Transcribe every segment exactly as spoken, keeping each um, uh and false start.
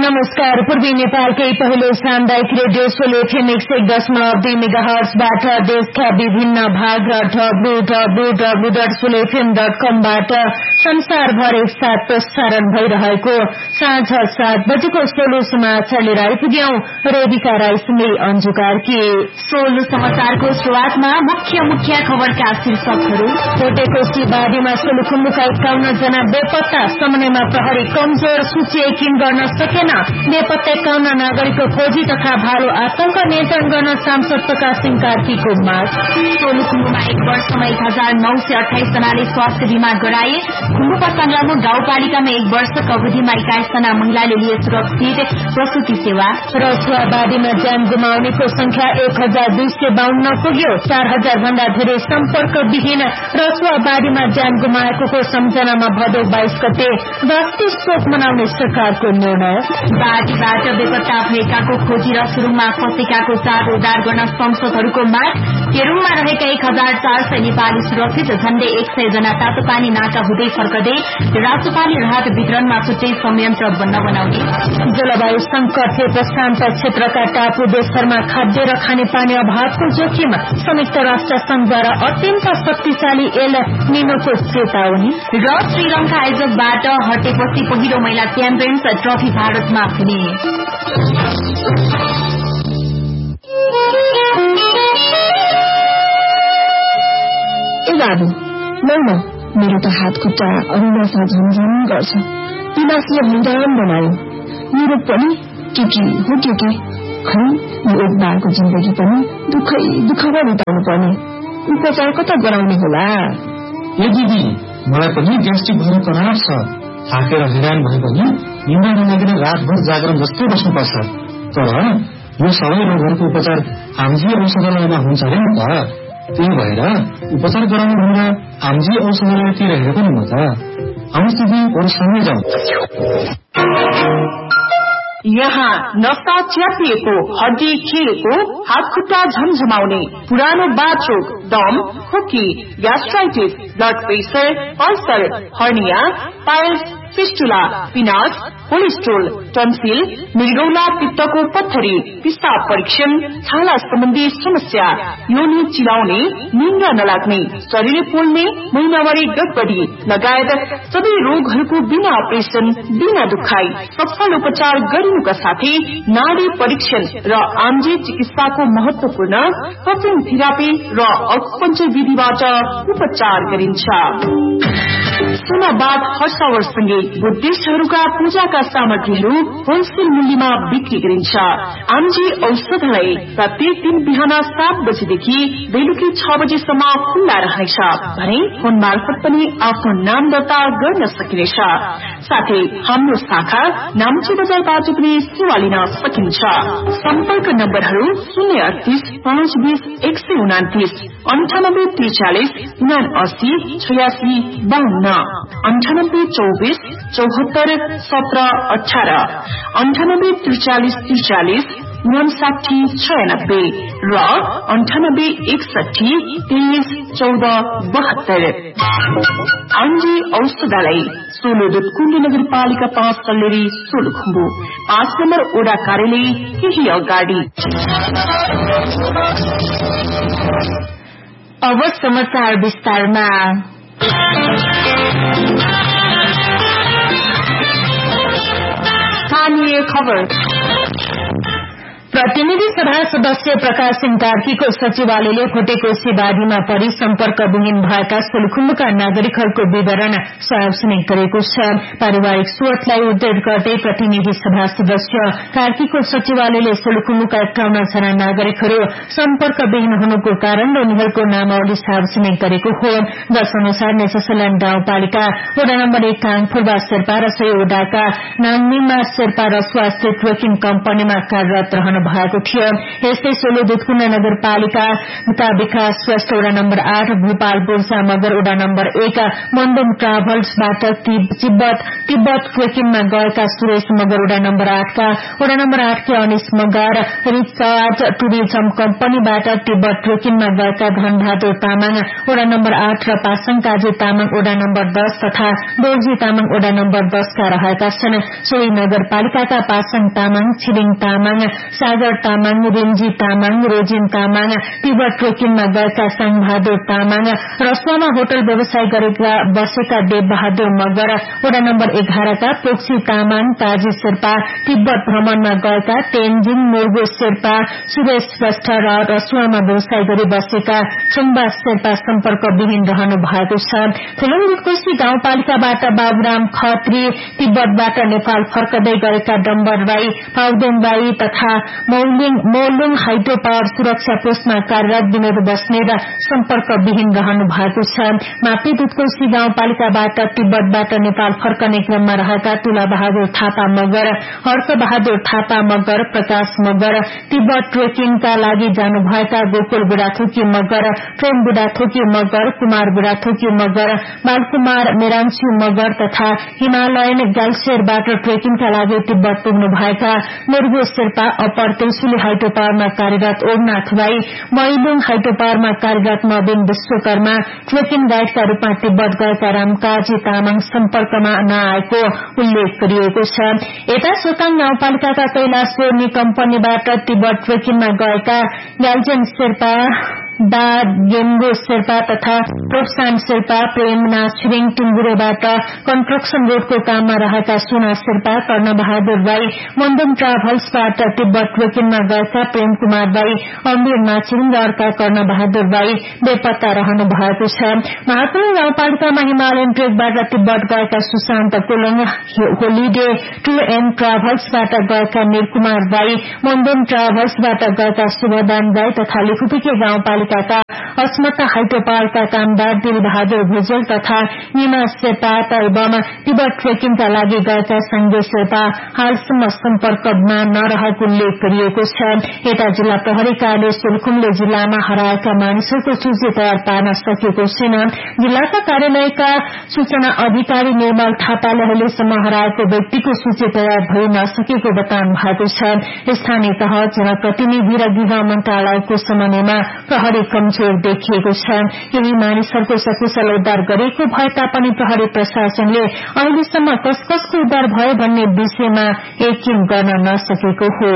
नमस्कार। पूर्वी नेपालकै पहिलो सामुदायिक रेडियो सोलो एफएम एक सय दशमलव दुई मेगाहर्जबाट देशका विभिन्न भाग र W W W dot solo FM dot कमबाट संसारभर एकसाथ प्रसारण भइरहेको साँझ सात बजेको सोलो समाचार लिएर आइपुग्यौं। रेडिका राईसँगै अन्जु कार्की। सोलो समाचारको शुरूआतमा मुख्य मुख्य खबरका शीर्षकहरू। कोटेकोशी बाढीमा सोलुखुम्बुका एकाउन्न जना बेपत्ता, समन्वयमा प्रहरी कमजोर, सूची एकिन गर्न सकेन। बेपत्ता एकाउन्न नागरिकको खोजी तथा भालो आतंक नियन्त्रण गर्न सांसद प्रकाश सिंह कार्कीको माग। सोलुखुम्बुमा एक वर्षमा एक हजार नौ सय अठाइस जनाले स्वास्थ्य बीमा गराए। खुम्बु संग्राम गाउँपालिकामा एक वर्षको अवधिमा एक्काइस जना महिलाले लिए सुरक्षित प्रसुति सेवा। रसुवा बाढीमा ज्यान गुमाउनेको संख्या एक हजार दुई सय बाहन्न पुग्यो। चार हजार भन्दा धेरै सम्पर्कविहीन रसुवा बाढीमा ज्यान गुमाएकोको सम्झनामा भदौ बाइस गते राष्ट्रिय शोक मनाउने सरकारको निर्णय। बाढीबाट बेपत्ता भएकाको खोजी र सुरुङमा फँसेकाको चार उद्धार गर्न संसदहरूको माग। केरूङमा रहेका एक हजार चार सय नेपाली सुरक्षित, झण्डै एक सय जना तातोपानी नाका हुँदै फर्कदै राजपाली राहत वितरणमा छुट्टै संयन्त्र बन्न बनाउने। जलवायु संकटले प्रशान्त क्षेत्रका टापु देशहरूमा खाद्य र खानेपानी अभावको जोखिम। संयुक्त राष्ट्र संघद्वारा अत्यन्त शक्तिशाली एल निनोको चेतावनी। र श्रीलंका आयोजकबाट हटेपछि पहिलो महिला च्याम्पियन्स ट्रफी भारतमा हुने। ए बाबु लौ न, मेरो त हात खुट्टा अरुणासा झमझम गर्छ। पिनासले हैरान बनायो। मेरो पनि के के हो के के खै, यो एक बारको जिन्दगी पनि दुःखै दुःखमा बिताउनु पर्ने। उपचार कता गराउने होला? ए दिदी, मलाई पनि ग्यास्ट्रिक भएर तनाव छ। थाकेर हैरान भए पनि निन्द्रा नलागेर रातभर जागरण जस्तै बस्नुपर्छ। तर यो सबै रोगहरूको उपचार आमजी औषधालयमा हुन्छ अरे नि त। त्यही भएर उपचार गराउनु भनेर आमजी औषधालयतिर हेरेको नि म त। आउनुहोस् दिदी, अरू सँगै जाउँ। यहाँ नसा च्यापिएको, हड्डी खिएको, हात खुट्टा झमझमाउने, पुरानो बाथरोग, दम, खोकी, gastritis, blood pressure, ulcer, hernia, piles, fistula, पिनास, cholesterol, tonsil, मृगौला, पित्तको पत्थरी, पिसाब परीक्षण, छाला सम्बन्धी समस्या, योनि चिलाउने, निन्द्रा नलाग्ने, शरीर पोल्ने, महिनावारी गडबडी लगायत सबै रोगहरूको बिना अपरेशन, बिना दुखाई सफल उपचार गरिनुका साथै नाडी परीक्षण र आमजे चिकित्साको महत्वपूर्ण कपिङ थेरापी र अकुपञ्चर विधिबाट उपचार गरिन्छ। सुनाबाद हर्षावरसँगै बुद्धिस्टहरूका पूजाका सामग्रीहरू होलसेल मूल्यमा बिक्री गरिन्छ। आमजी औषधालय प्रत्येक दिन बिहान सात बजेदेखि बेलुकी छ बजेसम्म खुल्ला रहनेछ भने फोन मार्फत पनि आफ्नो नाम दर्ता गर्न सकिनेछ। साथै हाम्रो शाखा नाम्ची बजारबाट पनि सेवा लिन सकिन्छ। सम्पर्क नम्बरहरू शून्य अडतिस पाँच बीस एक सय उनातिस, अन्ठानब्बे त्रिचालिस उनासी छयासी बाहन्न, अन्ठानब्बे चौबिस चौहत्तर सत्र अठारह, अन्ठानब्बे त्रिचालिस त्रिचालिस उनसाठी छयानब्बे र अन्ठानब्बे एकसठी तेइस चौध बहत्तर। आमजी औषधालय सोलो दुधकुण्ड नगरपालिका पाँच कल्लेरी सोलुखुम्बु, पाँच नम्बर ओडा कार्यालय केही अगाडि। अब समाचार विस्तारमा। स्थानीय खबर। प्रतिनिधि सभा सदस्य प्रकाश सिंह कार्कीको सचिवालयले कोटेकोशी बाढीमा परि सम्पर्कविहीन भएका सोलुखुम्बुका नागरिकहरूको विवरण सार्वजनिक गरेको छ। पारिवारिक स्रोतलाई उद्धृत गर्दै प्रतिनिधि सभा सदस्य कार्कीको सचिवालयले सोलुखुम्बुका एकाउन्न जना नागरिकहरू सम्पर्कविहीन हुनुको कारण र उनीहरूको नामावली सार्वजनिक गरेको हो। जस अनुसार नेचरल्याण्ड गाउँपालिका वडा नम्बर एक काङफुलबा शेर्पा र सय वडाका नाङनिमा शेर्पा रसुवा स्थित वर्किङ कम्पनीमा कार्यरत रहनु भएको थियो। यस्तै सोलु दुधकुण्ड नगरपालिकाका विकास श्रेष्ठ वडा नम्बर आठ, भोपाल बोर्सा मगर वडा नम्बर एक, मन्दम ट्राभल्सबाट तिब्बत तिब्बत ट्रेकिङमा गएका सुरेश मगर वडा नम्बर आठका वडा number आठकी Anis Magar, recharge tourism कम्पनीबाट तिब्बत ट्रेकिङमा गएका धनबहादुर तामाङ वडा नम्बर आठ र पासाङ काजी तामाङ वडा नम्बर दस तथा दोर्जी तामाङ वडा नम्बर दसका रहेका छन्। सोही नगरपालिकाका पासाङ तामाङ, छिरिङ तामाङ, सागर तामाङ, रेन्जी तामाङ, रोजिन तामाङ, तिब्बत ट्रेकिङमा गएका साङबहादुर तामाङ, रसुवामा होटल व्यवसाय गरेका बसेका देव बहादुर मगर, वडा नम्बर एघारका पोक्सी तामाङ, ताजी शेर्पा, तिब्बत भ्रमणमा गएका तेन्जिङ मुर्गो शेर्पा, सुरेश श्रेष्ठ र रसुवामा व्यवसाय गरी बसेका छुम्बा शेर्पा सम्पर्कविहीन रहनु भएको छ। थुलुङकोशी गाउँपालिकाबाट बाबुराम खत्री, तिब्बतबाट नेपाल फर्कदै गरेका डम्बर राई, पाउदेन राई तथा मौलुङ हाइड्रो पावर सुरक्षा पोस्टमा कार्यरत विनोद बस्नेत सम्पर्कविहीन रहनु भएको छ। मापी दुधकोशी गाउँपालिकाबाट तिब्बतबाट नेपाल फर्कने क्रममा रहेका तुला बहादुर थापा मगर, हर्क बहादुर थापा मगर, प्रकाश मगर, तिब्बत ट्रेकिङका लागि जानुभएका गोकुल बुढाथोकी मगर, प्रेम बुढाथोकी मगर, कुमार बुढाथोकी मगर, बालकुमार मेरान्सी मगर तथा हिमालयन ग्याल्सेयरबाट ट्रेकिङका लागि तिब्बत पुग्नुभएका मुर्गो शेर्पा, अप्पर तेसुली हाइड्रो पावरमा कार्यरत ओमनाथ राई, मैलुङ हाइड्रो पावरमा कार्यरत नवीन विश्वकर्मा, ट्रेकिङ गाइडका रूपमा तिब्बत गएका रामकाजी तामाङ सम्पर्कमा नआएको उल्लेख गरिएको छ। यता सोताङ गाउँपालिकाका कैलाशवर्णी कम्पनीबाट तिब्बत ट्रेकिङमा गएका ग्याल्जेन शेर्पा, डा गेम्बो शेर्पा तथा प्रोत्साहन शेर्पा, प्रेमना छिरिङ टुङ्गुरेबाट कन्स्ट्रक्सन रोडको काममा रहेका सुना शेर्पा, कर्णबहादुर राई, मन्दम ट्राभल्सबाट तिब्बत ट्रेकिङमा गएका प्रेम कुमार राई, अमीर नाछिरिङ र अर्का कर्णबहादुर राई बेपत्ता रहनु भएको छ। महाकुङ गाउँपालिकामा हिमालयन ट्रेकबाट तिब्बत गएका सुशान्त कोलङ, होलिडे टुर एण्ड ट्राभल्सबाट गएका निरकुमार राई, मन्दम ट्राभल्सबाट गएका शुभदान राई तथा लिखुपिके गाउँपालिका अस्मता हाइड्रो पावरका कामदार दिल बहादुर भुजेल तथा निमा शेर्पा एवं तिब्बत ट्रेकिङका लागि गएका संजय शेर्पा हालसम्म सम्पर्कमा नरहेको उल्लेख गरिएको छ। यता जिल्ला प्रहरी कार्यालय सोलुखुम्बु जिल्लामा हराएका मानिसहरूको सूची तयार पार्न सकिएको छैन। जिल्लाका कार्यालयका सूचना अधिकारी निर्मल थापाले अहिलेसम्म हराएको व्यक्तिको सूची तयार भइ नसकेको बताउनु भएको छ। स्थानीय तह, जनप्रतिनिधि र गृह मन्त्रालयको समन्वयमा प्रहरी कमजोर देखिएको छ। यही मानिसहरूको सकुशल उद्धार गरेको भए तापनि प्रहरी प्रशासनले अहिलेसम्म कस कसको उद्धार भयो भन्ने विषयमा यकिन गर्न नसकेको हो।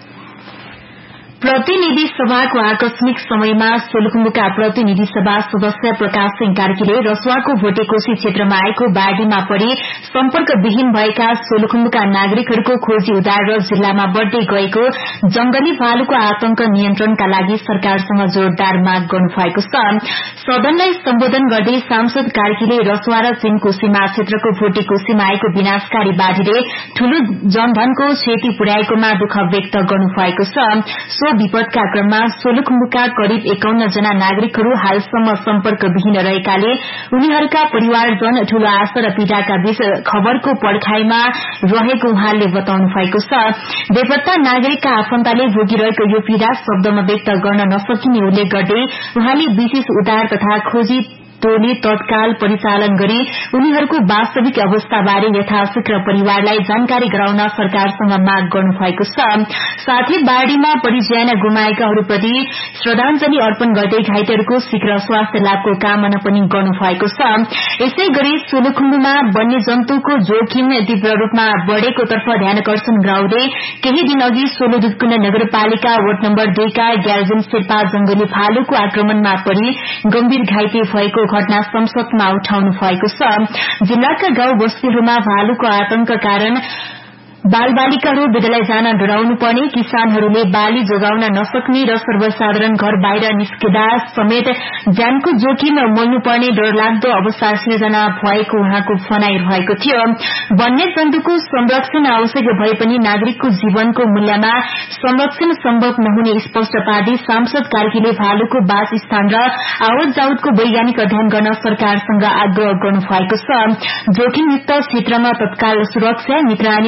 प्रतिनिधि सभाको आकस्मिक समयमा सोलुखुम्बुका प्रतिनिधि सभा सदस्य प्रकाश सिंह कार्कीले रसुवाको भोटेकोशी क्षेत्रमा आएको बाढ़ीमा परि सम्पर्कविहीन भएका सोलुखुम्बुका नागरिकहरूको खोजी उद्धार र जिल्लामा बढ़दै गएको जंगली भालुको आतंक नियन्त्रणका लागि सरकारसँग जोरदार माग गर्नुभएको छ। सदनलाई सम्बोधन गर्दै सांसद कार्कीले रसुवा र चीनको सीमा क्षेत्रको भोटेकोशीमा आएको विनाशकारी बाढ़ीले ठूलो जनधनको क्षति पुर्याएकोमा दुःख व्यक्त गर्नुभएको छ। विपदका क्रममा सोलुखुम्बुका करिब एकाउन्न जना नागरिकहरू हालसम्म सम्पर्कविहीन रहेकाले उनीहरूका परिवारजन ठूलो आशा र पीड़ाका बीच खबरको पर्खाईमा रहेको उहाँले बताउनु भएको छ। बेपत्ता नागरिकका आफन्तले भोगिरहेको यो पीड़ा शब्दमा व्यक्त गर्न नसकिने उल्लेख गर्दै उहाँले विशेष उद्धार तथा खोजी टोली तत्काल परिचालन गरी उनीहरूको वास्तविक अवस्थाबारे यथाशीघ्र परिवारलाई जानकारी गराउन सरकारसँग माग गर्नुभएको छ। साथै बाढ़ीमा परिज्यान गुमाएकाहरूप्रति श्रद्धांजलि अर्पण गर्दै घाइतेहरूको शीघ्र स्वास्थ्य लाभको कामना पनि गर्नुभएको छ। यसै गरी सोलुखुम्बुमा वन्यजन्तुको जोखिम तीव्र रूपमा बढ़ेको तर्फ ध्यानकर्षण गराउँदै केही दिन अघि सोलु दुधकुण्ड नगरपालिका वार्ड नम्बर दुईका ग्याल्जेन शेर्पा जंगली भालुको आक्रमणमा परि गम्भीर घाइते भएको घटना संसदमा उठाउनु भएको छ। जिल्लाका गाउँ बस्तीहरूमा भालुको आतंक कारण बालबालिकाहरू विद्यालय जान डराउनु पर्ने, किसानहरूले बाली जोगाउन नसक्ने र सर्वसाधारण घर बाहिर निस्किँदा समेत ज्यानको जोखिम मोल्नु पर्ने डरलाग्दो अवस्था सिर्जना भएको उहाँको भनाइ रहेको थियो। वन्यजन्तुको संरक्षण आवश्यक भए पनि नागरिकको जीवनको मूल्यमा संरक्षण सम्भव नहुने स्पष्ट पार्दै सांसद कार्कीले भालुको वासस्थान र आवत जावतको वैज्ञानिक अध्ययन गर्न सरकारसँग आग्रह गर्नु भएको छ। जोखिमयुक्त क्षेत्रमा तत्काल सुरक्षा, निगरानी र आवश्यक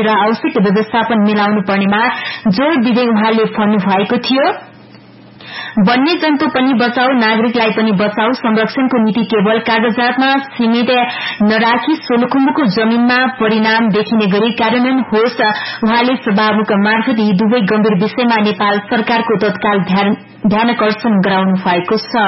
आर्थिक व्यवस्थापन मिलाउनु पर्नेमा जोड़ दिँदै उहाँले भन्नुभएको थियो, वन्य जन्तु पनि बचाऊ, नागरिकलाई पनि बचाऊ। संरक्षणको नीति केवल कागजातमा सीमित नराखी सोलुखुम्बुको जमीनमा परिणाम देखिने गरी कार्यान्वयन होस्। उहाँले सभामुख मार्फत यी दुवै गम्भीर विषयमा नेपाल सरकारको तत्काल ध्यानकर्षण गराउनु भएको छ।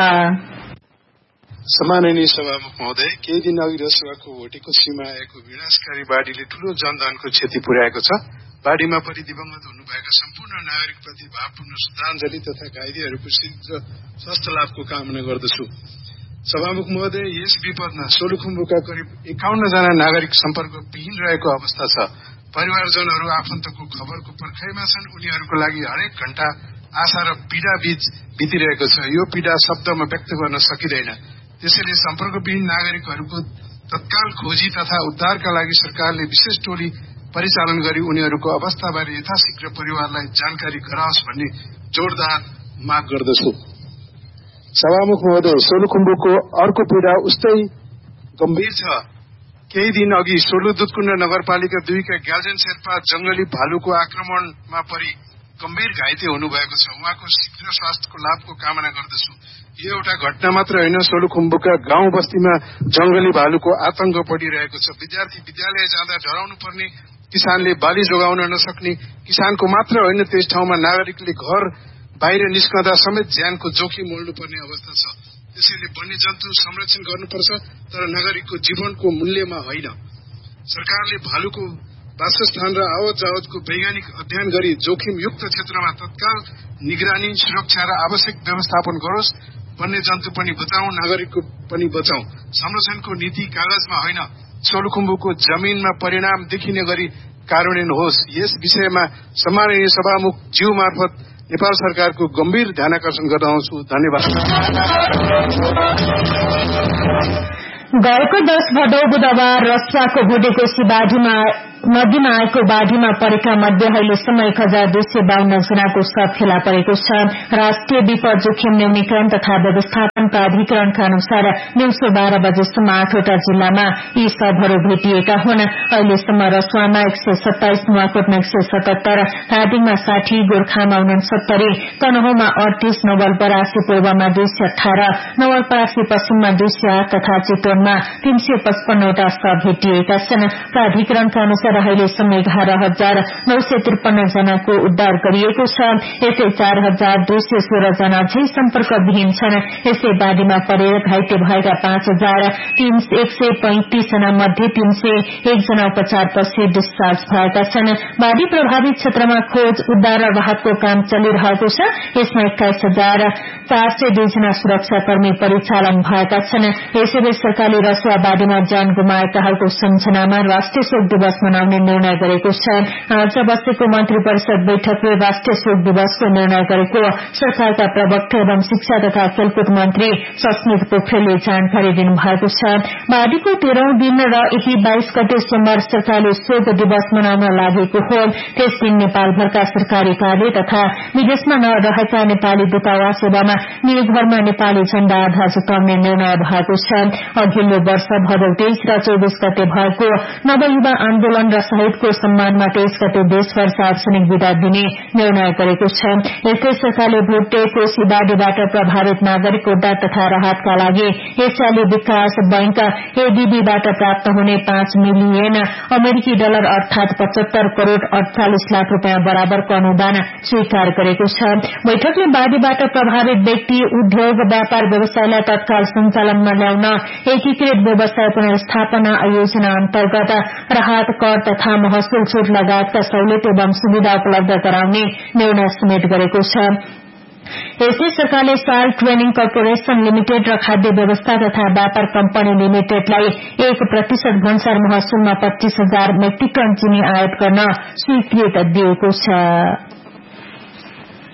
सम्माननीय सभामुख महोदय, केही दिन अघि रसुवाको भोटेको सीमा आएको विनाशकारी बाढ़ीले ठूलो जनधनको क्षति पुर्याएको छ। बाढ़ीमा परि दिवंगत हुनुभएका सम्पूर्ण नागरिकप्रति भावपूर्ण श्रद्धाञ्जली तथा घाइतेहरूको शीघ्र स्वास्थ्य लाभको कामना गर्दछु। सभामुख महोदय, यस विपदमा सोलुखुम्बुका करिब एकाउन्न जना नागरिक सम्पर्क विहीन रहेको अवस्था छ। परिवारजनहरू आफन्तको खबरको पर्खाइमा छन्। उनीहरूको लागि हरेक घण्टा आशा र पीड़ा बीच बितिरहेको छ। यो पीड़ा शब्दमा व्यक्त गर्न सकिँदैन। त्यसैले सम्पर्कविहीन नागरिकहरूको तत्काल खोजी तथा उद्धारका लागि सरकारले विशेष टोली परिचालन गरी उनीहरूको अवस्थाबारे यथाशीघ्र परिवारलाई जानकारी गराओस् भन्ने जोरदार माग गर्दछु। सभामुख महोदय, सोलुखुम्बुको अर्को पीड़ा उस्तै गम्भीर छ। केही दिन अघि सोलु दुधकुण्ड नगरपालिका दुईका ग्याल्जन शेर्पा जंगली भालुको आक्रमणमा परि गम्भीर घाइते हुनुभएको छ। उहाँको शीघ्र स्वास्थ्यको लाभको कामना गर्दछु। यो एउटा घटना मात्र होइन, सोलुखुम्बुका गाउँ बस्तीमा जंगली भालुको आतंक बढ़िरहेको छ। विद्यार्थी विद्यालय जाँदा डराउनु पर्ने, किसानले बाली जोगाउन नसक्ने, किसानको मात्र होइन त्यस ठाउँमा नागरिकले घर बाहिर निस्कँदा समेत ज्यानको जोखिम मोल्नु पर्ने अवस्था छ। त्यसैले वन्यजन्तु संरक्षण गर्नुपर्छ, तर नागरिकको जीवनको मूल्यमा होइन। सरकारले भालुको वासस्थान र आवत जावतको वैज्ञानिक अध्ययन गरी जोखिमयुक्त क्षेत्रमा तत्काल निगरानी, सुरक्षा र आवश्यक व्यवस्थापन गरोस्। वन्यजन्तु पनि बचाऊ, नागरिकको पनि बचाऊ। संरक्षणको नीति कागजमा होइन, सोलुखुम्बुको जमीनमा परिणाम देखिने गरी कार्यान्वयन होस्। यस विषयमा सम्माननीय सभामुख ज्यू मार्फत नेपाल सरकारको गम्भीर ध्यानकर्षण गराउँछु। धन्यवाद। गएको दश भदौ बुधबार रसुवाको भोटेकोशी बाढीमा नदीमा आएको बाढीमा परेका मध्ये अहिलेसम्म एक हजार दुई सय बाहन्न जनाको शव फेला परेको छ। राष्ट्रिय विपद जोखिम न्यूनीकरण तथा व्यवस्थापन प्राधिकरणका अनुसार दिउँसो बाह्र बजेसम्म आठवटा जिल्लामा यी शवहरू भेटिएका हुन्। अहिलेसम्म रसुवामा एक सय सत्ताइस, नुवाकोटमा एक सय सतहत्तर, धादिङमा साठी, गोर्खामा उनसत्तरी, तनहुँमा अडतीस, नवलपरासी पूर्वमा दुई सय अठार, नवलपरासी पश्चिममा दुई सय आठ तथा चितवनमा तीन सय पचपन्नवटा शव भेटिएका छन्। प्राधिकरणका अनुसार अहिलेसम्म एघार हजार नौ सय त्रिपन्न जनाको उद्धार गरिएको छ। यसै चार हजार दुई सय सोह्र जना झै सम्पर्कविहीन छन्। यसै बाढीमा परेर घाइते भएका पाँच हजार एक सय पैंतिस जना मध्ये तीन सय एक जना उपचारपछि डिस्चार्ज भएका छन्। बाढी प्रभावित क्षेत्रमा खोज, उद्धार र राहतको काम चलिरहेको छ। यसमा एक्काइस हजार चार सय दुई जना सुरक्षाकर्मी परिचालन भएका छन्। यसैबीच सरकारले रसुवा बाढीमा ज्यान गुमाएकाहरूको सम्झनामा राष्ट्रिय शोक दिवस मनाउने निर्णय गरेको छ। आज बसेको मन्त्री परिषद बैठकले राष्ट्रिय शोक दिवसको निर्णय गरेको सरकारका प्रवक्ता एवं शिक्षा तथा खेलकुद मन्त्री सस्मित पोखरेलले जानकारी दिनुभएको छ। बाढीको तेह्रौं दिन र यही बाइस गते सोमबार सरकारले शोक दिवस मनाउन लागेको हो। त्यस दिन नेपालभरका सरकारी कार्य तथा विदेशमा नरहेका नेपाली दूतावास सेवामा निर्भरमा नेपाली झण्डा आधा झुकाउने निर्णय भएको छ। अघिल्लो वर्ष भदौ तेइस र चौबिस गते भएको नवयुवा आन्दोलन र शहीदको सम्मानमा तेइस गते देशभर सार्वजनिक विदा दिने निर्णय गरेको छ। यस्तै सरकारले भोटे कोशी बाढीबाट प्रभावित नागरिक उद्धार तथा राहतका लागि एसियाली विकास बैंक एडीबीबाट प्राप्त हुने पाँच मिलियन अमेरिकी डलर अर्थात पचहत्तर करोड़ अड़चालिस लाख रूपियाँ बराबरको अनुदान स्वीकार गरेको छ। बैठकले बाढीबाट प्रभावित व्यक्ति, उद्योग, व्यापार व्यवसायलाई तत्काल सञ्चालनमा ल्याउन एकीकृत व्यवसाय पुनर्स्थापना योजना अन्तर्गत राहत, कर तथा महसुल छूट लगायतका सहुलियत एवं सुविधा उपलब्ध गराउने निर्णय समेत गरेको छ। यसै सरकारले साल ट्रेनिङ कर्पोरेशन लिमिटेड र खाद्य व्यवस्था तथा व्यापार कम्पनी लिमिटेडलाई एक प्रतिशत भन्सार महसुलमा पच्चीस हजार मेट्रिक टन चिनी आयात गर्न स्वीकृत दिएको छ।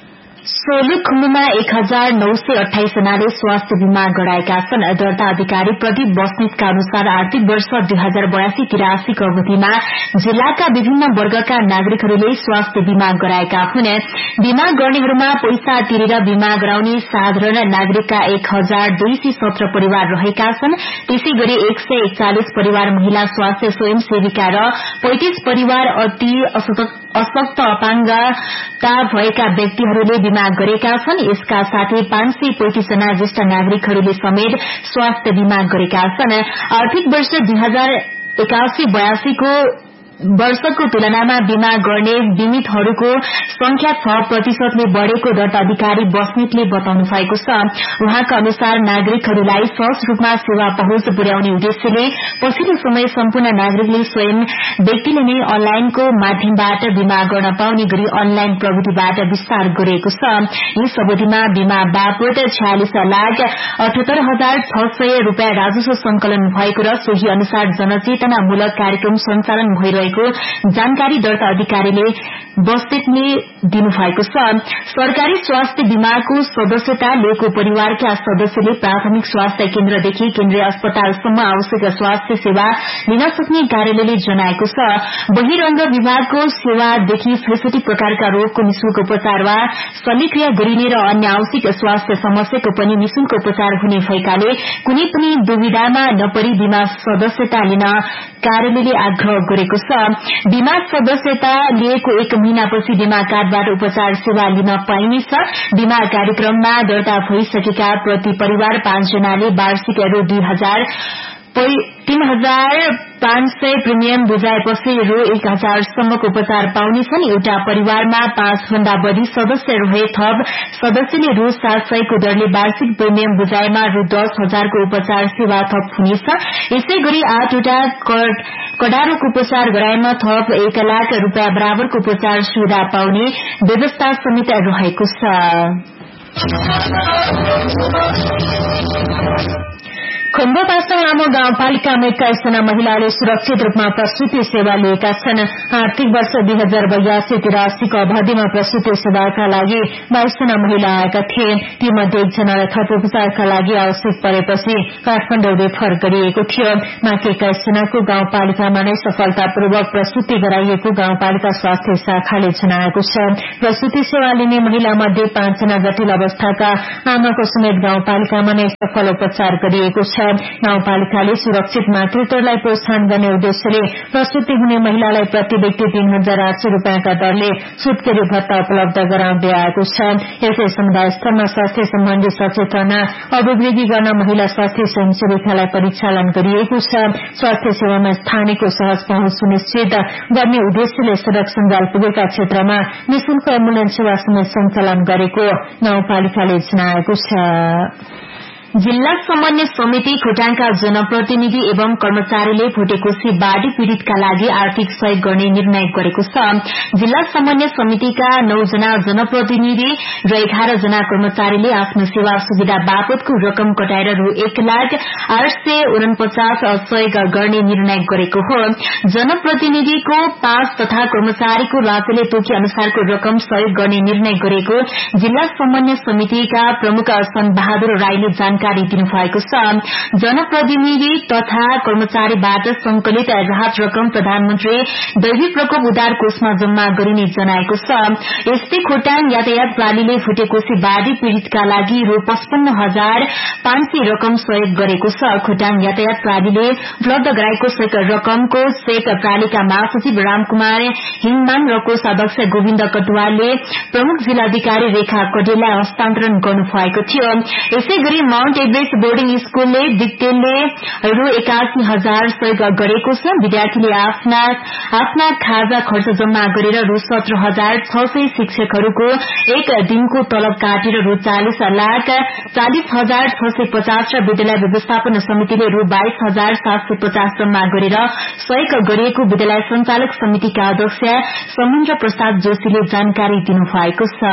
सोलुखुम्बुमा एक हजार नौ सय अठाइस जनाले स्वास्थ्य बीमा गराएका छन्। दर्ता अधिकारी प्रदीप बस्नेतका अनुसार आर्थिक वर्ष दुई हजार बयासी तिरासीको अवधिमा जिल्लाका विभिन्न वर्गका नागरिकहरूले स्वास्थ्य बीमा गराएका हुन्। बीमा गर्नेहरूमा पैसा तिरेर बीमा गराउने साधारण नागरिकका एक हजार दुई सय सत्र परिवार रहेका छन्। त्यसै गरी एक सय एकचालिस परिवार महिला स्वास्थ्य स्वयंसेविका र पैंतिस परिवार अति अशक्त अपाङ्गता भएका व्यक्तिहरूले बीमा गरेका छन्। यसका साथै पाँच सय पैंतिस जना ज्येष्ठ नागरिकहरूले समेत स्वास्थ्य बीमा गरेका छन्। आर्थिक वर्ष दुई हजार एकासी बयासीको वर्षको तुलनामा बीमा गर्ने बीमितहरूको संख्या छ प्रतिशतले बढ़ेको दर्ता अधिकारी बस्नेतले बताउनु भएको छ। उहाँका अनुसार नागरिकहरूलाई सहज रूपमा सेवा पहुँच पुर्याउने उद्देश्यले पछिल्लो समय सम्पूर्ण नागरिकले स्वयं व्यक्तिले नै अनलाइनको माध्यमबाट बीमा गर्न पाउने गरी अनलाइन प्रविधिबाट विस्तार गरिएको छ। यस अवधिमा बीमा बापत छयालिस लाख अठहत्तर हजार छ सय रूपियाँ राजस्व संकलन भएको र सोही अनुसार जनचेतनामूलक कार्यक्रम सञ्चालन भइरहेको जानकारी दर्ता अधिकारीले बस्नेतले दिनुभएको छ। सरकारी स्वास्थ्य बीमाको सदस्यता लिएको परिवारका सदस्यले प्राथमिक स्वास्थ्य केन्द्रदेखि केन्द्रीय अस्पतालसम्म आवश्यक स्वास्थ्य सेवा लिन सक्ने कार्यालयले जनाएको छ। बहिरंग विभागको सेवादेखि छैसठी प्रकारका रोगको निशुल्क उपचार वा शल्यक्रिया गरिने र अन्य आवश्यक स्वास्थ्य समस्याको पनि निशुल्क उपचार हुने भएकाले कुनै पनि दुविधामा नपरी बीमा सदस्यता लिन कार्यालयले आग्रह गरेको छ। बीमा सदस्यता लिएको एक महीनापछि बीमा कार्डबाट उपचार सेवा लिन पाइनेछ। बीमा कार्यक्रममा दर्ता भइसकेका प्रति परिवार पाँच जनाले वार्षिक रु दुई हजार तीन हजार पाँच सय प्रिमियम बुझाएपछि रु एक हजार सम्मको उपचार पाउनेछन्। एउटा परिवारमा पाँच भन्दा बढ़ी सदस्य रहे थप सदस्यले रु सात सयको दरले वार्षिक प्रिमियम बुझाएमा रु दस हजारको उपचार सेवा थप हुनेछ। यसै गरी आठवटा कडारोको उपचार गराएमा थप एक लाख रूपियाँ बराबरको उपचार सुविधा पाउने व्यवस्था समेत रहेको छ। खुम्बु पासाङ लामो गाउँपालिकामा एक्काइस जना महिलाले सुरक्षित रूपमा प्रसूति सेवा लिएका छन्। आर्थिक वर्ष दुई हजार बयासी तिरासीको अवधिमा प्रसूति सेवाका लागि बाइस जना महिला आएका थिए। तीमध्ये एकजनालाई थप उपचारका लागि आवश्यक परेपछि काठमाडौँ रेफर गरिएको थियो। बाँकी एक्काइस जनाको गाउँपालिकामा नै सफलतापूर्वक प्रसूति गराइएको गाउँपालिका स्वास्थ्य शाखाले जनाएको छ। प्रसूति सेवा लिने महिला मध्ये पाँचजना जटिल अवस्थाका आमाको समेत गाउँपालिकामा नै सफल उपचार गरिएको छ। गाउँपालिकाले सुरक्षित मातृत्वलाई प्रोत्साहन गर्ने उद्देश्यले प्रसूति हुने महिलालाई प्रति व्यक्ति तीन हजार आठ सय रूपियाँका दरले सुत्केरी भत्ता उपलब्ध गराउँदै आएको छ। यसै समुदाय स्तरमा स्वास्थ्य सम्बन्धी सचेतना अभिवृद्धि गर्न महिला स्वास्थ्य स्वयंसेविकालाई परिचालन गरिएको छ। स्वास्थ्य सेवामा स्थानीयको सहज पहुँच सुनिश्चित गर्ने उद्देश्यले सड़क सञ्जाल पुगेका क्षेत्रमा निशुल्क एम्बुलेन्स सेवा समेत सञ्चालन गरेको गाउँपालिकाले जनाएको छ। जिल्ला समन्वय समिति खोटाङका जनप्रतिनिधि एवं कर्मचारीले भुटेकोशी बाढ़ी पीड़ितका लागि आर्थिक सहयोग गर्ने निर्णय गरेको छ। जिल्ला समन्वय समितिका नौ जना जनप्रतिनिधि र एघार जना कर्मचारीले आफ्नो सेवा सुविधा बापतको रकम कटाएर रु एक लाख आठ सय उनपचास सहयोग गर्ने निर्णय गरेको हो। जनप्रतिनिधिको पाँच तथा कर्मचारीको राज्यले तोके अनुसारको रकम सहयोग गर्ने निर्णय गरेको जिल्ला समन्वय समितिका प्रमुख सन बहादुर राईले जानकारी दिनुभएको छ। जनप्रतिनिधि तथा कर्मचारीबाट संकलित राहत रकम प्रधानमन्त्री दैवी प्रकोप उद्धार कोषमा जम्मा गरिने जनाएको छ। यस्तै खोटाङ यातायात प्रणालीले भुटेकोशी बाढ़ी पीड़ितका लागि रु पचपन्न हजार पाँच सय रकम सहयोग गरेको छ। खोटाङ यातायात प्रणालीले उपलब्ध गराएको सहयोग रकमको चेक प्रणालीका महासचिव रामकुमार हिङमान र कोषाध्यक्ष गोविन्द कटुवालले प्रमुख जिल्लाधिकारी रेखा कटेललाई हस्तान्तरण गर्नुभएको थियो। यसै गरी माउन्ट एभरेस्ट बोर्डिङ स्कूलले दिक्तेलले रु एकासी हजार सहयोग गरेको छ। विद्यार्थीले आफ्ना आफ्ना खाजा खर्च जम्मा गरेर रु सत्र हजार छ सय शिक्षकहरूको एक दिनको तलब काटेर रु चालिस लाख चालिस हजार छ सय पचास र विद्यालय व्यवस्थापन समितिले रु बाइस हजार सात सय पचास जम्मा गरेर सहयोग गरिएको विद्यालय संचालक समितिका अध्यक्ष समुद्र प्रसाद जोशीले जानकारी दिनुभएको छ।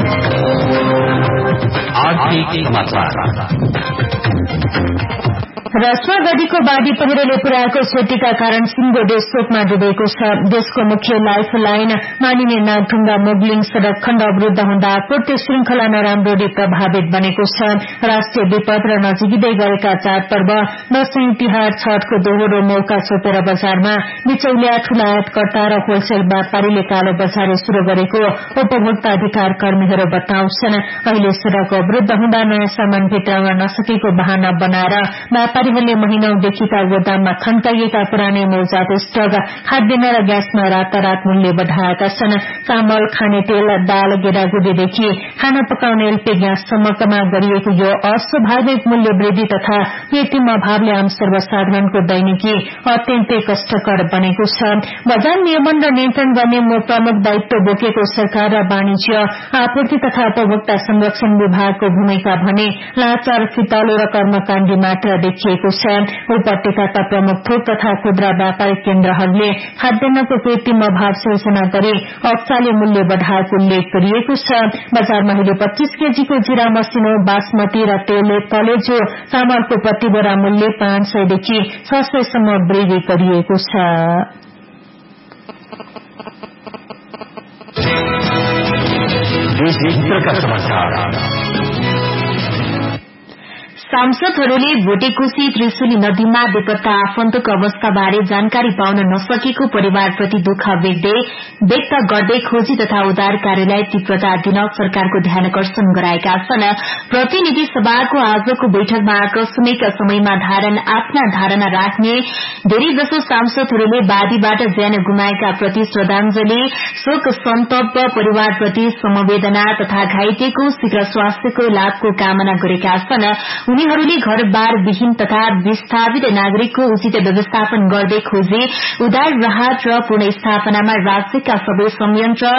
आर्थिक समाचार। रसुवा गढीको बाढ़ी पहिरोले पुर्याएको क्षतिका कारण सिंगो देश शोकमा डुबेको छ। देशको मुख्य लाइफ लाइन मानिने नागढुङ्गा मोगलिङ सड़क खण्ड अवरूद्ध हुँदा पूर्ति श्रृंखला नराम्ररी प्रभावित बनेको छ। राष्ट्रिय विपद र नजिकै गरेका चाडपर्व दशैं तिहार छठको दोहोरो मौका छोपेर बजारमा बिचौलिया ठूला आयातकर्ता र होलसेल व्यापारीले कालो बजारी शुरू गरेको उपभोक्ता अधिकार कर्मीहरू बताउँछन्। अहिले सड़क अवरूद्ध हुँदा नयाँ सामान भित्राउन नसकेको बहाना बनाएर व्यापारीहरूले महिनौंदेखिका गोदाममा थन्काइएका पुरानै मौजात स्टक खाद्यान्न र ग्यासमा रातारात मूल्य बढ़ाएका छन्। चामल, खाने तेल, दाल, गेडागुडीदेखि खाना पकाउने एलपी ग्याससम्ममा गरिएको यो अस्वाभाविक मूल्य वृद्धि तथा कृत्रिम अभावले आम सर्वसाधारणको दैनिकी अत्यन्तै कष्टकर बनेको छ। बजार नियमन र नियन्त्रण गर्ने प्रमुख दायित्व बोकेको सरकार र वाणिज्य, आपूर्ति तथा उपभोक्ता संरक्षण विभागको भूमिका भने लाचार, फितलो र कर्मकाण्डी मात्र देखिएको छ। उपत्यकाका प्रमुख थोक तथा खुद्रा व्यापारिक केन्द्रहरूले खाद्यान्नको कृत्रिम अभाव सिर्जना गरी अक्साले मूल्य बढ़ाएको उल्लेख गरिएको छ। बजारमा अहिले पच्चीस केजीको जीरा मसिनो, बासमती र तेल कलेजो चामलको प्रति बोरा मूल्य पाँच सयदेखि छ सयसम्म वृद्धि गरिएको छ। सांसदहरूले भोटेकोशी त्रिशुली नदीमा बेपत्ता आफन्तको अवस्थाबारे जानकारी पाउन नसकेको परिवारप्रति दुःख व्यक्त गर्दै खोजी तथा उद्धार कार्यलाई तीव्रता दिन सरकारको ध्यानकर्षण गराएका छन्। प्रतिनिधि सभाको आजको बैठकमा आकस्मिक समयमा धारण आफ्ना धारणा राख्ने धेरैजसो सांसदहरूले वादीबाट ज्यान गुमाएका प्रति श्रद्धांजलि, शोक सन्तप्त परिवारप्रति समवेदना तथा घाइतेको शीघ्र स्वास्थ्यको लाभको कामना गरेका छन्। उनीहरूले घरबार विहीन तथा विस्थापित नागरिकको उचित व्यवस्थापन गर्दै खोजी, उद्धार, राहत र पुनर्स्थापनामा राज्यका सबै संयन्त्र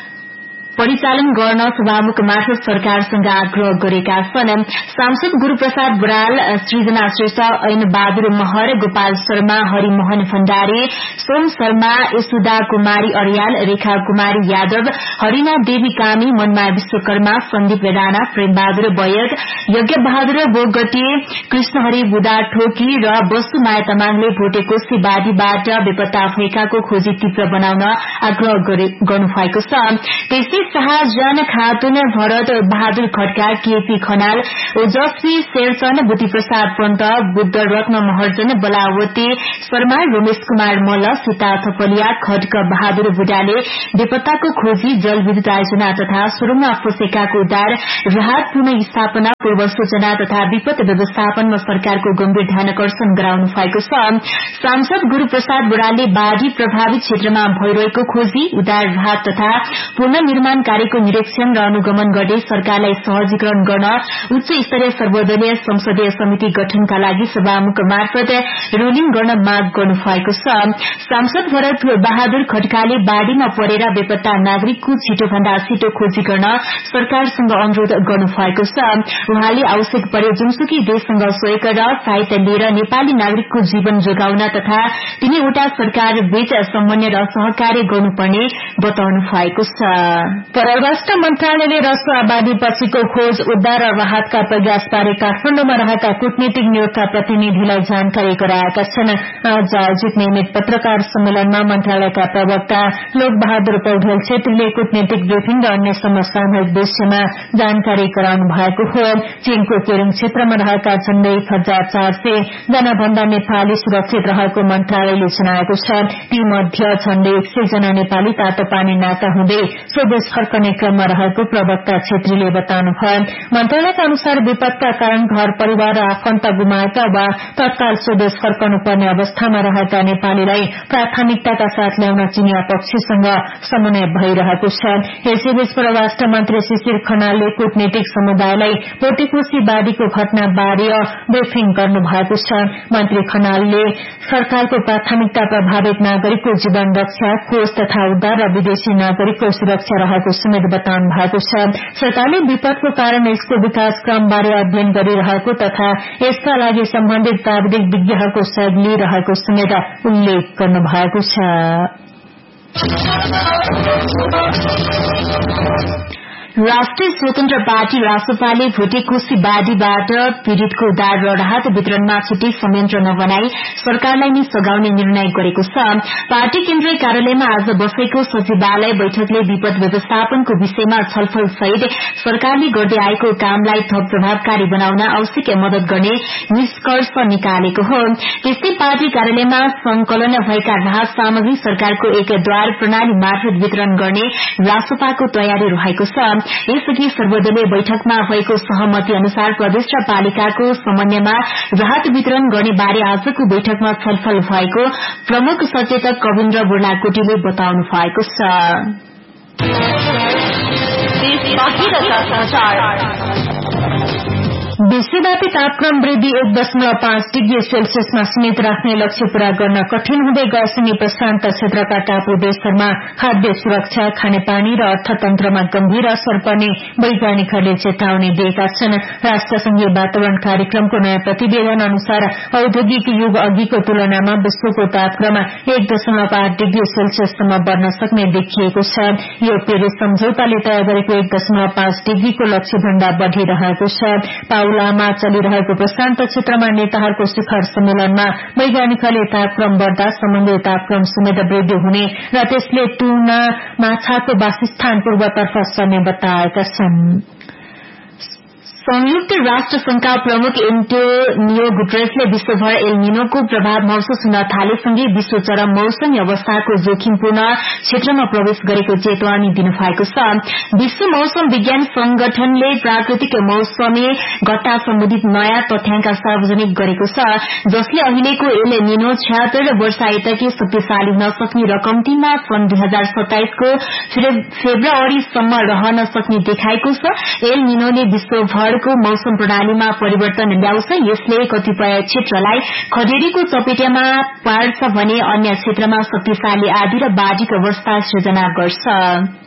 परिचालन गर्न सभामुख मार्फत सरकारसँग आग्रह गरेका छन्। सांसद गुरूप्रसाद बराल, सृजना श्रेष्ठ, ऐन बहादुर महर, गोपाल शर्मा, हरिमोहन भण्डारी, सोम शर्मा, यशोदा कुमारी अर्याल, रेखा कुमारी यादव, हरिना देवी कामी, मनमाया विश्वकर्मा, सन्दीप राणा, प्रेमबहादुर बयक, यज्ञ बहादुर बोगटी, कृष्णहरि बुदा ठोकी र वसुमाया तामाङले भोटेकोशी वादीबाट बेपत्ता भएकाको खोजी तीव्र बनाउन आग्रह गर्नुभएको छ। त्यसै शाहजहान खातुन, भरत बहादुर खड्का, केपी खनाल, ओजस्वी शेरचन, बुद्धि प्रसाद पन्त, बुद्ध रत्न महर्जन, बलावती शर्मा, रमेश कुमार मल्ल, सीता थपलिया, खड्क बहादुर बुढाले बेपत्ताको खोजी, जलविद्युत आयोजना तथा सुरुङमा फँसेकाको उद्धार, राहत, पुनः पूर्व सूचना तथा विपद व्यवस्थापनमा सरकारको गम्भीर ध्यानकर्षण गराउनु भएको छ। सांसद गुरूप्रसाद बरालले बाढ़ी प्रभावित क्षेत्रमा भइरहेको खोजी, उद्धार, राहत तथा पुनर्निर्माण कार्यको निरीक्षण र अनुगमन गर्दै सरकारलाई सहजीकरण गर्न उच्च स्तरीय सर्वदलीय संसदीय समिति गठनका लागि सभामुख मार्फत रूलिङ गर्न माग गर्नु भएको छ। सांसद भरत बहादुर खड्काले बाढ़ीमा परेर बेपत्ता नागरिकको छिटोभन्दा छिटो खोजी गर्न सरकारसँग अनुरोध गर्नु भएको छ। उहाँले आवश्यक परे जुनसुकै देशसँग सहयोग र सहायता लिएर नेपाली नागरिकको जीवन जोगाउन तथा तीनैवटा सरकार बीच समन्वय र सहकार्य गर्नुपर्ने बताउनु भएको छ। परराष्ट्र मन्त्रालयले रसुवा बाढ़ीपछिको खोज, उद्धार र राहतका प्रयासबारे काठमाडौँमा रहेका कूटनीतिक नियोगका प्रतिनिधिलाई जानकारी गराएका छन्। आज आयोजित नियमित पत्रकार सम्मेलनमा मन्त्रालयका प्रवक्ता लोकबहादुर पौडेल छेत्रीले कूटनीतिक ब्रिफिङ र अन्य समसामयिक विषयमा जानकारी गराउनु भएको हो। चीनको केरुङ क्षेत्रमा रहेका झण्डै एक हजार चार सय जना भन्दा नेपाली सुरक्षित रहेको मन्त्रालयले जनाएको छ। तीमध्ये झण्डै एक सय जना नेपाली तातोपानी नाका हुँदै स्वदेश फर्कने क्रममा रहेको प्रवक्ता छेत्रीले बताउनुभयो। मन्त्रालयका अनुसार विपदका कारण घर परिवार र आफन्त गुमाएका वा तत्काल स्वदेश फर्कनु पर्ने अवस्थामा रहेका नेपालीलाई प्राथमिकताका साथ ल्याउन चीनिया पक्षसँग समन्वय भइरहेको छ। यसैबीच परराष्ट्र मन्त्री शिशिर खनालले कूटनीतिक समुदायलाई भोटेकोशी बाढ़ीको घटनाबारे ब्रिफिङ गर्नुभएको छ। मन्त्री खनालले सरकारको प्राथमिकता प्रभावित नागरिकको जीवन रक्षा, खोज तथा उद्धार र विदेशी नागरिकको सुरक्षा रहेको समेत बताउनु भएको छ। सरकारले विपदको कारण यसको विकास क्रमबारे अध्ययन गरिरहेको तथा यसका लागि सम्बन्धित प्राविधिक विज्ञहरूको सहयोग लिइरहेको समेत उल्लेख गर्नु भएको छ। राष्ट्रिय स्वतन्त्र पार्टी रासपाले भोटेकोशी बाढ़ीबाट पीड़ितको उद्धार र राहत वितरणमा छुट्टै संयन्त्र नबनाई सरकारलाई नै सघाउने निर्णय गरेको छ। पार्टी केन्द्रीय कार्यालयमा आज बसेको सचिवालय बैठकले विपद व्यवस्थापनको विषयमा छलफल सहित सरकारले गर्दै आएको कामलाई थप प्रभावकारी बनाउन आवश्यक मदत गर्ने निष्कर्ष निकालेको हो। त्यस्तै पार्टी कार्यालयमा संकलन भएका राहत सामग्री सरकारको एक द्वार प्रणाली मार्फत वितरण गर्ने रासपाको तयारी रहेको छ। यसअघि सर्वदलीय बैठकमा भएको सहमति अनुसार प्रदेश र पालिकाको समन्वयमा राहत वितरण गर्ने बारे आजको बैठकमा छलफल भएको प्रमुख सचेतक कविन्द्र बुर्लाकोटीले बताउनु भएको छ। विश्वव्यापी तापक्रम वृद्धि एक दशमलव पाँच डिग्री सेल्सियसमा सीमित राख्ने लक्ष्य पूरा गर्न कठिन हुँदै गएसँगै प्रशान्त क्षेत्रका टापु देशहरूमा खाद्य सुरक्षा, खानेपानी र अर्थतन्त्रमा गम्भीर असर पर्ने वैज्ञानिकहरूले चेतावनी दिएका छन्। राष्ट्रसंघीय वातावरण कार्यक्रमको नयाँ प्रतिवेदन अनुसार औद्योगिक युग अघिको तुलनामा विश्वको तापक्रम एक दशमलव आठ डिग्री सेल्सियससम्म बढ़न सक्ने देखिएको छ। यो पेरिस सम्झौताले तय गरेको एक दशमलव पाँच डिग्रीको लक्ष्य भन्दा बढ़िरहेको छ। पाउलामा चलिरहेको प्रशान्त क्षेत्रमा नेताहरूको शिखर सम्मेलनमा वैज्ञानिकहरूले तापक्रम बढ़दा समुद्री तापक्रम समेत वृद्धि हुने र त्यसले टुना माछाको वासस्थान पूर्वतर्फ सर्ने बताएका छन्। संयुक्त राष्ट्र संघका प्रमुख एन्टोनियो गुटेरेसले विश्वभर एल निनोको प्रभाव महसुस हुन थालेसँगै विश्व चरम मौसमी अवस्थाको जोखिमपूर्ण क्षेत्रमा प्रवेश गरेको चेतावनी दिनुभएको छ। विश्व मौसम विज्ञान संगठनले प्राकृतिक मौसमी घटना सम्बन्धित नयाँ तथ्याङ्क सार्वजनिक गरेको छ, जसले अहिलेको एल निनो छयात्तर वर्षायतकीय शक्तिशाली हुन सक्ने र कम्तीमा सन् दुई हजार सत्ताइसको फेब्रुअरीसम्म रहन सक्ने देखाएको छ। एल निनोले विश्वभर को मौसम प्रणालीमा परिवर्तन ल्याउँछ। यसले कतिपय क्षेत्रलाई खडेरीको चपेटामा पार्छ भने अन्य क्षेत्रमा शक्तिशाली आँधी र बाढ़ीको अवस्था सृजना गर्छ।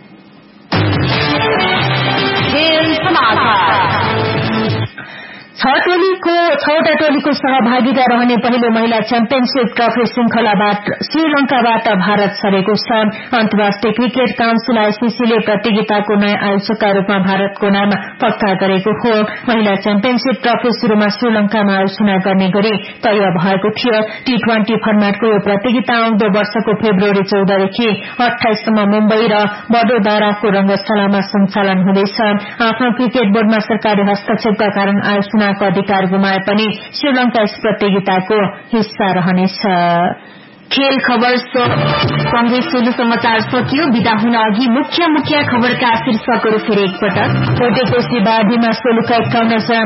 छवटा टोलीको सहभागिता रहने पहिलो महिला च्याम्पियनशीप ट्रफी श्रृंखलाबाट श्रीलंकाबाट भारत सरेको छ। अन्तर्राष्ट्रिय क्रिकेट काउन्सिल आईसीसीले प्रतियोगिताको नयाँ आयोजकका रूपमा भारतको नाम पक्का गरेको हो। महिला च्याम्पियनशीप ट्रफी शुरूमा श्रीलंकामा आयोजना गर्ने गरी तय भएको थियो। टी ट्वेन्टी फर्मेटको यो प्रतियोगिता आउँदो वर्षको फेब्रुअरी चौधदेखि अठाइससम्म मुम्बई र वडोदराको रंगशालामा सञ्चालन हुँदैछ। आफ्नो क्रिकेट बोर्डमा सरकारी हस्तक्षेपका कारण आयोजना अधिकार गुमाए पनि श्रीलंका यस प्रतियोगिताको हिस्सा रहनेछ। खेल खबर सँगै सोलु समाचार सकियो। विदा हुन अघि मुख्य मुख्य खबरका शीर्षकहरू फेरि एकपटक। भोटेकोशी बाढ़ीमा सोलुका एकाउन्न जना